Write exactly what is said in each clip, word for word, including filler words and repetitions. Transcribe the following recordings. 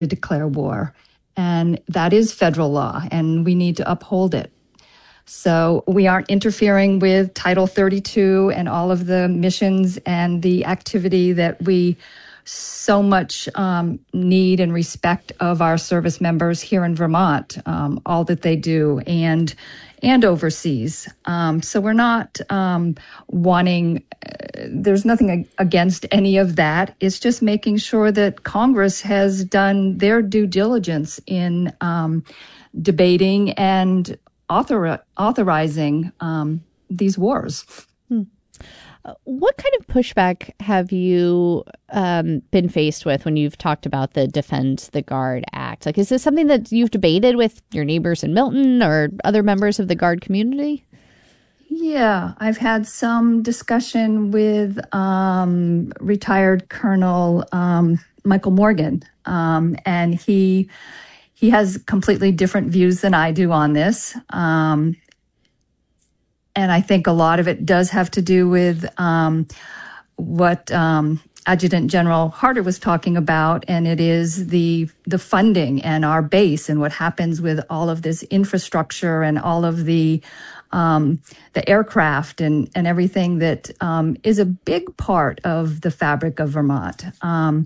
to declare war. And that is federal law, and we need to uphold it. So we aren't interfering with Title thirty-two and all of the missions and the activity that we so much um, need and respect of our service members here in Vermont, um, all that they do, and and overseas. Um, so we're not um, wanting, uh, there's nothing ag- against any of that. It's just making sure that Congress has done their due diligence in um, debating and author- authorizing um, these wars. Hmm. Uh, what kind of pushback have you um, been faced with when you've talked about the Defend the Guard Act? Like, is this something that you've debated with your neighbors in Milton or other members of the Guard community? Yeah, I've had some discussion with um, retired Colonel um, Michael Morgan, um, and he he has completely different views than I do on this. Um, And I think a lot of it does have to do with um, what um, Adjutant General Harder was talking about, and it is the the funding and our base and what happens with all of this infrastructure and all of the um, the aircraft and and everything that um, is a big part of the fabric of Vermont. Um,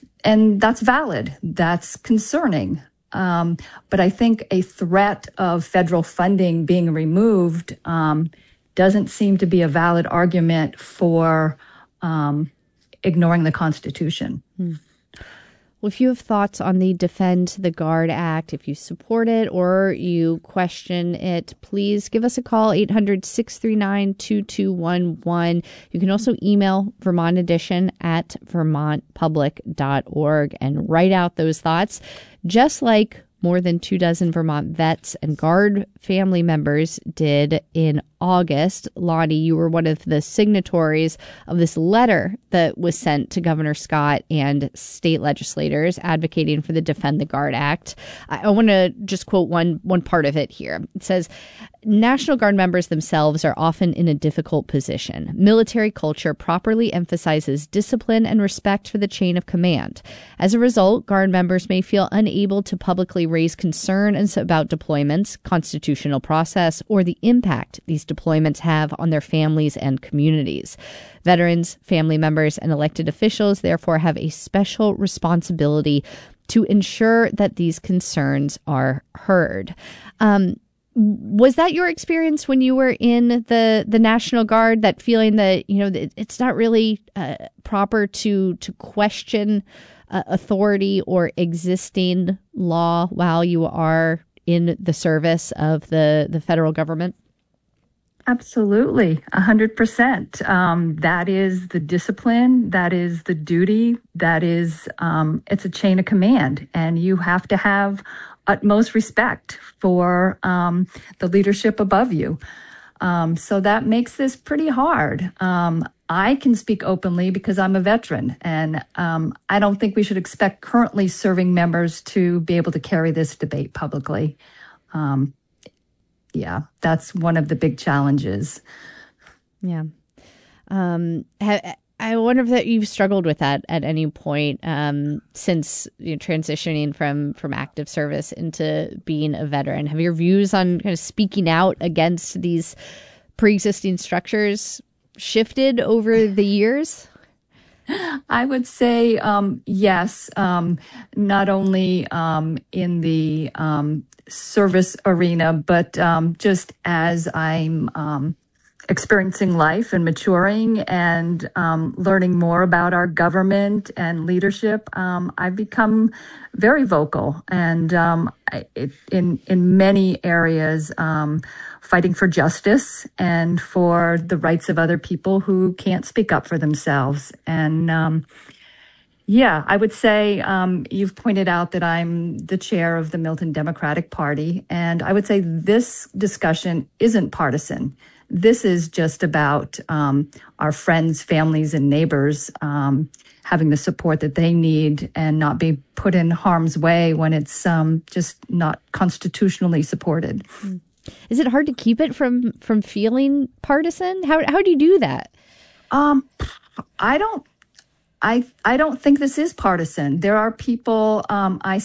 and that's valid. That's concerning. Um, but I think a threat of federal funding being removed um, doesn't seem to be a valid argument for um, ignoring the Constitution. Hmm. Well, if you have thoughts on the Defend the Guard Act, if you support it or you question it, please give us a call, eight hundred, six three nine, two two one one. You can also email Vermont Edition at vermont public dot org and write out those thoughts, just like more than two dozen Vermont vets and Guard family members did in August. Lonnie, you were one of the signatories of this letter that was sent to Governor Scott and state legislators advocating for the Defend the Guard Act. I, I want to just quote one one part of it here. It says, National Guard members themselves are often in a difficult position. Military culture properly emphasizes discipline and respect for the chain of command. As a result, Guard members may feel unable to publicly raise concerns about deployments, constitutional process, or the impact these deployments have on their families and communities. Veterans, family members, and elected officials therefore have a special responsibility to ensure that these concerns are heard. Um, Was that your experience when you were in the, the National Guard, that feeling that, you know, it's not really uh, proper to to question uh, authority or existing law while you are in the service of the, the federal government? Absolutely, one hundred percent. Um, that is the discipline, that is the duty, that is, um, it's a chain of command, and you have to have utmost respect for um, the leadership above you. Um, so that makes this pretty hard. Um, I can speak openly because I'm a veteran, and um, I don't think we should expect currently serving members to be able to carry this debate publicly. Um, yeah, that's one of the big challenges. Yeah. Um, ha- I wonder if that you've struggled with that at any point um, since you know, transitioning from, from active service into being a veteran. Have your views on kind of speaking out against these pre-existing structures shifted over the years? I would say um, yes, um, not only um, in the um, service arena, but um, just as I'm um, experiencing life and maturing and um, learning more about our government and leadership, um, I've become very vocal and um, I, it, in in many areas um, fighting for justice and for the rights of other people who can't speak up for themselves. And um, yeah, I would say um, you've pointed out that I'm the chair of the Milton Democratic Party, and I would say this discussion isn't partisan. This is just about um, our friends, families, and neighbors um, having the support that they need and not be put in harm's way when it's um, just not constitutionally supported. Is it hard to keep it from from feeling partisan? How how do you do that? Um, I don't. I I don't think this is partisan. There are people um, I